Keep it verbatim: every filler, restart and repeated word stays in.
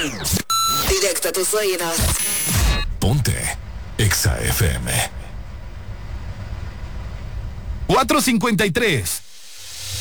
Directo a tus oídos. Ponte Exa F M. cuatro cincuenta y tres.